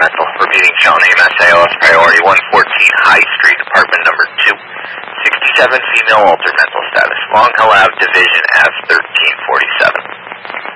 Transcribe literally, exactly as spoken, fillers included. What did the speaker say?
mental. Repeating shell name S A O S priority one fourteen High Street, apartment number two. sixty-seven female altered mental status. Long Hall Ave, Division F thirteen forty-seven.